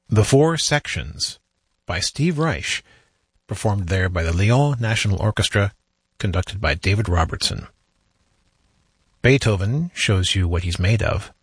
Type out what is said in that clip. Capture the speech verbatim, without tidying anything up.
The Four Sections by Steve Reich, performed there by the Lyon National Orchestra, conducted by David Robertson. Beethoven shows you what he's made of.